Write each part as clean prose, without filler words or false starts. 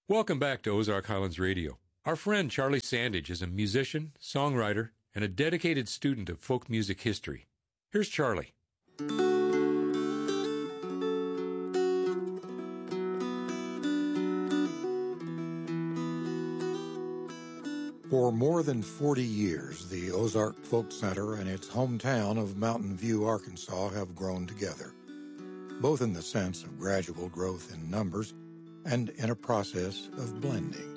Welcome back to Ozark Highlands Radio. Our friend Charlie Sandage is a musician, songwriter, and a dedicated student of folk music history. Here's Charlie. For more than 40 years, the Ozark Folk Center and its hometown of Mountain View, Arkansas, have grown together, both in the sense of gradual growth in numbers and in a process of blending.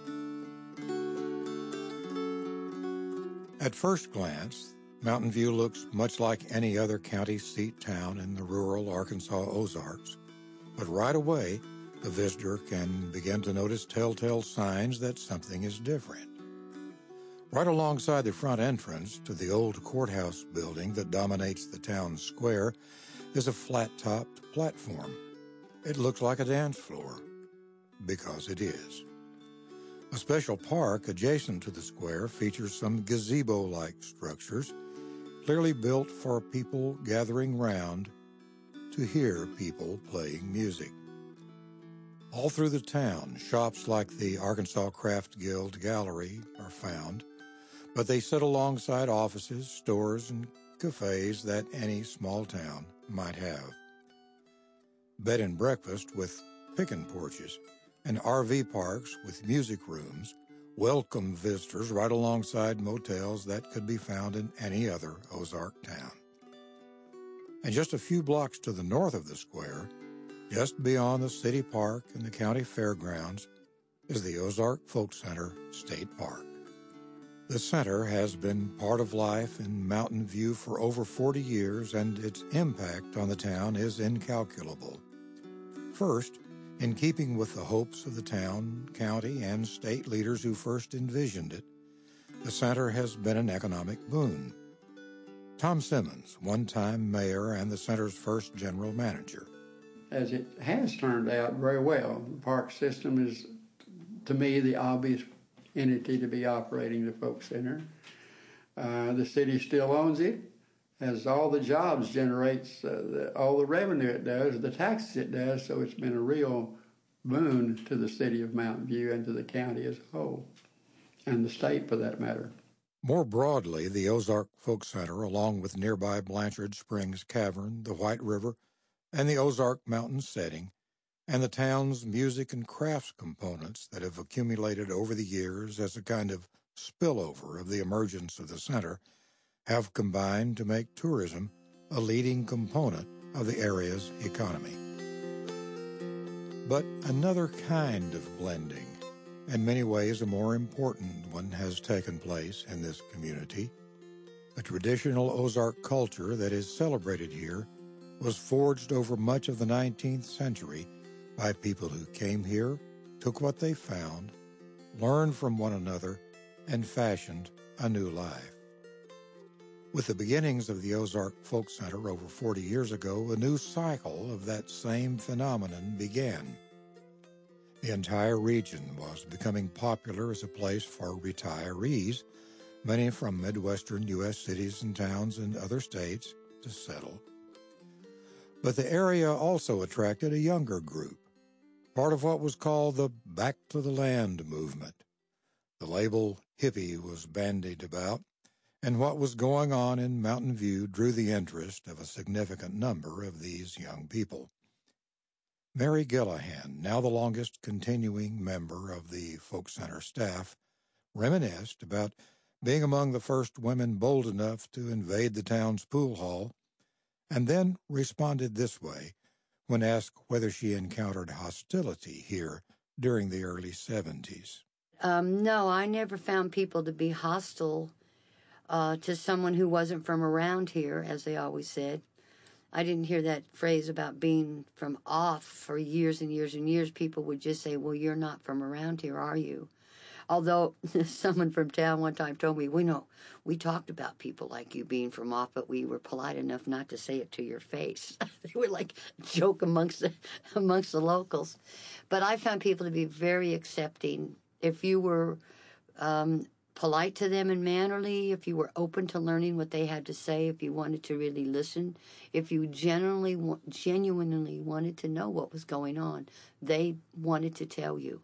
At first glance, Mountain View looks much like any other county seat town in the rural Arkansas Ozarks, but right away, the visitor can begin to notice telltale signs that something is different. Right alongside the front entrance to the old courthouse building that dominates the town square is a flat-topped platform. It looks like a dance floor, because it is. A special park adjacent to the square features some gazebo-like structures, clearly built for people gathering round to hear people playing music. All through the town, shops like the Arkansas Craft Guild Gallery are found, but they sit alongside offices, stores, and cafes that any small town might have. Bed and breakfast with pickin' porches and RV parks with music rooms welcome visitors right alongside motels that could be found in any other Ozark town. And just a few blocks to the north of the square, just beyond the city park and the county fairgrounds, is the Ozark Folk Center State Park. The center has been part of life in Mountain View for over 40 years, and its impact on the town is incalculable. First, in keeping with the hopes of the town, county, and state leaders who first envisioned it, the center has been an economic boon. Tom Simmons, one-time mayor and the center's first general manager. As it has turned out very well, the park system is, to me, the obvious entity to be operating the Folk Center. The city still owns it, has all the jobs, generates all the revenue it does, the taxes it does, so it's been a real boon to the city of Mountain View and to the county as a whole, and the state for that matter. More broadly, the Ozark Folk Center, along with nearby Blanchard Springs Cavern, the White River, and the Ozark Mountain setting, and the town's music and crafts components that have accumulated over the years as a kind of spillover of the emergence of the center, have combined to make tourism a leading component of the area's economy. But another kind of blending, in many ways a more important one, has taken place in this community. The traditional Ozark culture that is celebrated here was forged over much of the 19th century by people who came here, took what they found, learned from one another, and fashioned a new life. With the beginnings of the Ozark Folk Center over 40 years ago, a new cycle of that same phenomenon began. The entire region was becoming popular as a place for retirees, many from Midwestern U.S. cities and towns in other states, to settle. But the area also attracted a younger group, part of what was called the Back to the Land movement. The label hippie was bandied about, and what was going on in Mountain View drew the interest of a significant number of these young people. Mary Gillahan, now the longest continuing member of the Folk Center staff, reminisced about being among the first women bold enough to invade the town's pool hall, and then responded this way when asked whether she encountered hostility here during the early 70s. No, I never found people to be hostile to someone who wasn't from around here, as they always said. I didn't hear that phrase about being from off for years and years and years. People would just say, well, you're not from around here, are you? Although someone from town one time told me, we talked about people like you being from off, but we were polite enough not to say it to your face. They were like joke amongst the locals. But I found people to be very accepting. If you were polite to them and mannerly, if you were open to learning what they had to say, if you wanted to really listen, if you genuinely wanted to know what was going on, they wanted to tell you.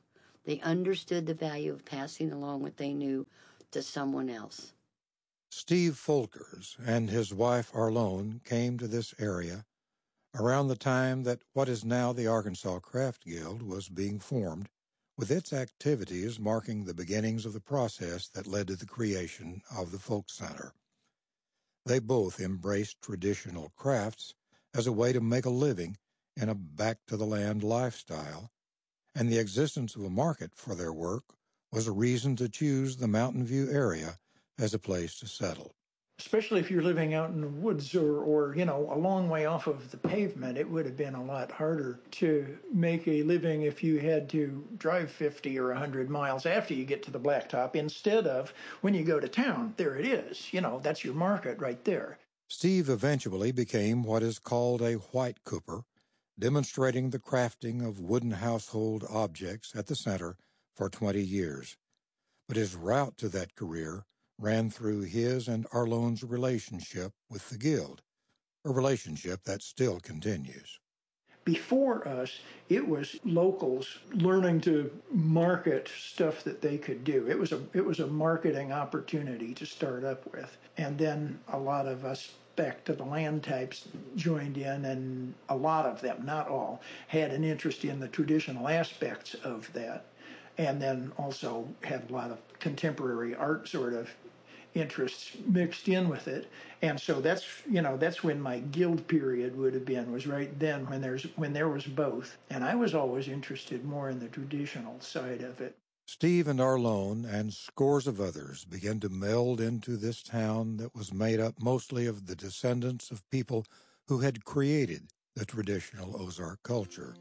They understood the value of passing along what they knew to someone else. Steve Folkers and his wife Arlone came to this area around the time that what is now the Arkansas Craft Guild was being formed, with its activities marking the beginnings of the process that led to the creation of the Folk Center. They both embraced traditional crafts as a way to make a living in a back-to-the-land lifestyle, and the existence of a market for their work was a reason to choose the Mountain View area as a place to settle. Especially if you're living out in the woods or a long way off of the pavement, it would have been a lot harder to make a living if you had to drive 50 or 100 miles after you get to the blacktop instead of when you go to town. There it is. That's your market right there. Steve eventually became what is called a white cooper, demonstrating the crafting of wooden household objects at the center for 20 years. But his route to that career ran through his and Arlone's relationship with the Guild, a relationship that still continues. Before us, it was locals learning to market stuff that they could do. It was a marketing opportunity to start up with. And then a lot of us back to the land types joined in, and a lot of them, not all, had an interest in the traditional aspects of that. And then also had a lot of contemporary art sort of interests mixed in with it. And so that's when my guild period would have been, was right then when there was both. And I was always interested more in the traditional side of it. Steve and Arlone and scores of others began to meld into this town that was made up mostly of the descendants of people who had created the traditional Ozark culture.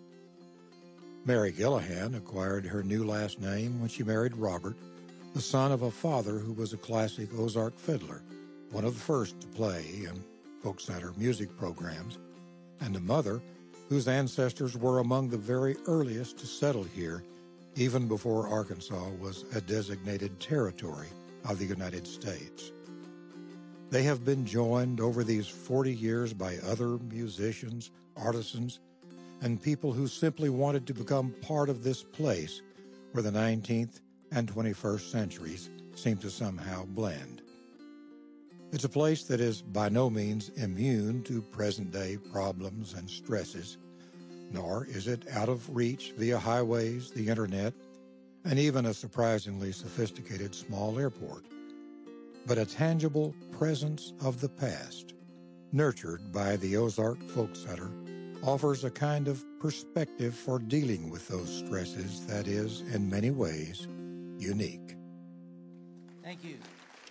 Mary Gillihan acquired her new last name when she married Robert, the son of a father who was a classic Ozark fiddler, one of the first to play in folk center music programs, and a mother whose ancestors were among the very earliest to settle here, even before Arkansas was a designated territory of the United States. They have been joined over these 40 years by other musicians, artisans, and people who simply wanted to become part of this place where the 19th and 21st centuries seem to somehow blend. It's a place that is by no means immune to present-day problems and stresses, nor is it out of reach via highways, the internet, and even a surprisingly sophisticated small airport, but a tangible presence of the past, nurtured by the Ozark Folk Center, offers a kind of perspective for dealing with those stresses that is, in many ways, unique. Thank you.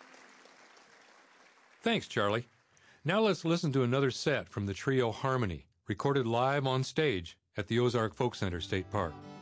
Thanks, Charlie. Now let's listen to another set from the trio Harmony, recorded live on stage at the Ozark Folk Center State Park.